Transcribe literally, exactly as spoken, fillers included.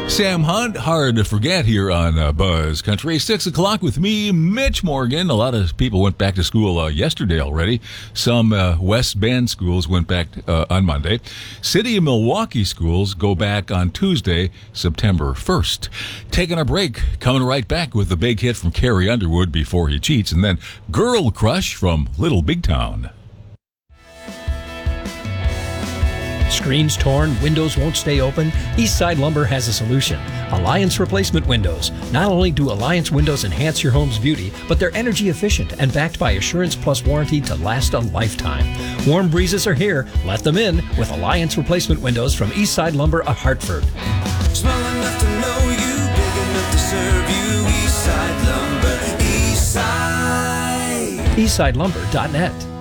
Sam Hunt, hard to forget here on uh, Buzz Country. Six o'clock with me, Mitch Morgan. A lot of people went back to school uh, yesterday already. Some uh, West Bend schools went back uh, on Monday. City of Milwaukee schools go back on Tuesday, September first. Taking a break, coming right back with the big hit from Carrie Underwood, Before He Cheats, and then Girl Crush from Little Big Town. Screens torn, windows won't stay open? Eastside Lumber has a solution. Alliance Replacement Windows. Not only do Alliance windows enhance your home's beauty, but they're energy efficient and backed by Assurance Plus warranty to last a lifetime. Warm breezes are here. Let them in with Alliance Replacement Windows from Eastside Lumber of Hartford. Small enough to know you, big enough to serve you. Eastside Lumber, Eastside. eastside lumber dot net.